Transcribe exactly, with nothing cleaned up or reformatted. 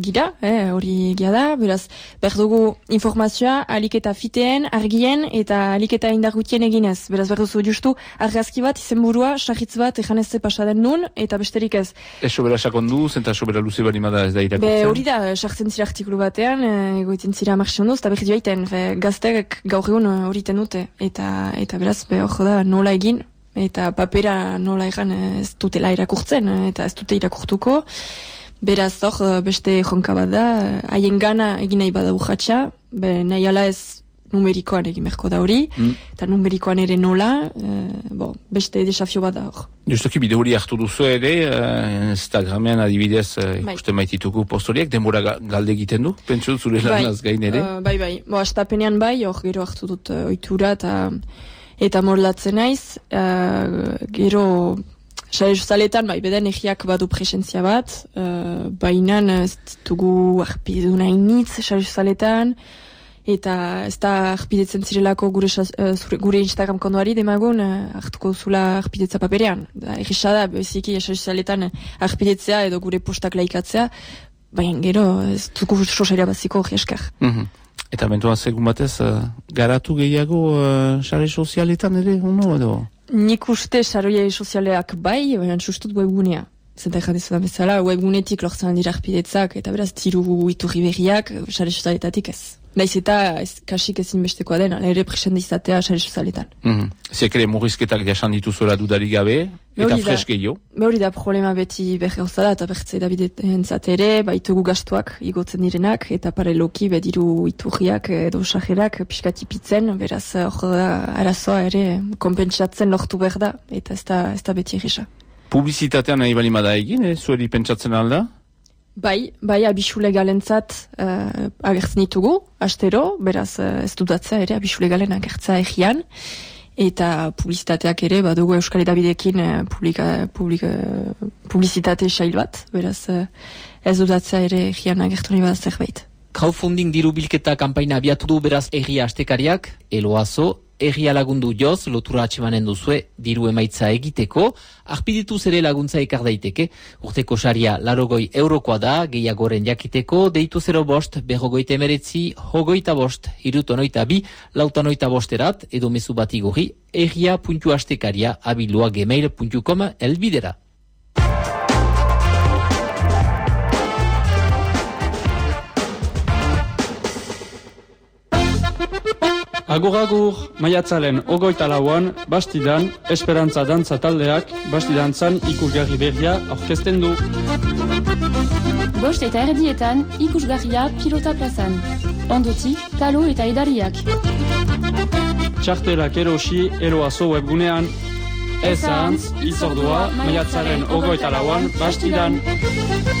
gira, eh, hori gira da, beraz, behar dugu informazioa aliketa fiteen, argien eta aliketa indargutien eginez. Beraz, behar duzu justu argazki bat, izenburua, sarritz bat, ejan ez ze pasaden nun, eta besterik ez. Ez sobera sakondu, zenta sobera luze balimada ez da irakurtzen? Be, hori da, sartzen zira artikulu batean, egoiten zira marxionduz, eta behar joaiten, gazteak gaur egun hori ten dute, eta, eta beraz, be, hor da, nola egin, eta papera nola egan ez dutela irakurtzen, eta ez dute irakurtuko. Beraz, hor, beste jonka bat da, haien gana egin nahi bada urratxa, nahi ala ez numerikoan egin berko da hori, mm. eta numerikoan ere nola, e, bo, beste desafio bat da hor. Justoki bide hori hartu duzu ere, uh, Instagramean adibidez uh, ikusten maitituko postoriak, denbora ga, galde egiten du, pentsu zure lanaz gain ere? Uh, bai, bai, bo, astapenean bai, hor gero hartu dut uh, oitura eta, eta morlatzen naiz, uh, gero... Sare sozialetan, bai, beden egiak badu presentzia bat, uh, bainan ez dugu arpidetu nahi nitz sare sozialetan, eta ez da arpidetzen zirelako gure, uh, gure Instagram kondoari demagun uh, hartuko zula arpidetza paperean. Egisa da, beziki sare sozialetan arpidetzea edo gure postak laikatzea, baina gero ez dugu sosaria baziko hori esker. Mm-hmm. Eta mentuan segun batez, uh, garatu gehiago uh, sare sozialetan ere, uno edo? Nik uste saroia sozialeak bai, baina sustut webgunea. Zenta jatezu da bezala, webgunetik lortzen dira arpidetzak, eta beraz, tiru iturri berriak, sare sozialetatik ez. Naiz eta ez, kasik ezin bestekoa den, ere presende izatea sare sozialetan. Mm-hmm. Zekere murrizketak jasan dituzuela dudarik gabe, eta freske jo? Be hori da problema beti berri hauza da, eta bertze Davidetan ere, baitugu gastuak igotzen direnak, eta pareloki bediru iturriak edo sajerak piskatipitzen, beraz hor da arazoa ere konpentsatzen lortu behar da, eta ez da, ez da beti egisa. Publizitatean nahi balimada egin, eh? Zueri pentsatzen alda? Bai, bai abisu legalentzat uh, agertzen ditugu, astero, beraz uh, ez dudatzea ere abisu legalen agertzea egian, eta publizitateak ere, badugu Euskal Edabidekin uh, publika, publika, publizitate sail bat, beraz uh, ez dudatzea ere egian agertu nahi bada zerbait. Crowdfunding diru bilketa kanpaina abiatu du beraz egia astekariak, eloazo, egia lagundu joz, lotura atxemanen duzue, diru emaitza egiteko, arpidituz ere laguntza ekar daiteke, urteko saria larogoi eurokoa da, gehiagoren jakiteko, deitu zero bost, berrogoita emeretzi, hogoita bost, irutonoita bi, lautanoita bosterat, edo mezu bat igorri, egia puntu astekaria abilua gmail puntu com elbidera. Agur agur, maiatzaren ogoita lauan, Bastidan, Esperantza Dantza taldeak, Bastidantzan ikusgarri berria aurkezten du. Bost eta erdietan, ikusgarria pilota plazan. Ondotik, talo eta edariak. Txartelak erosi, eroazo webgunean. Ez ahantz, itzordua, maiatzaren ogoita lauan, Bastidan.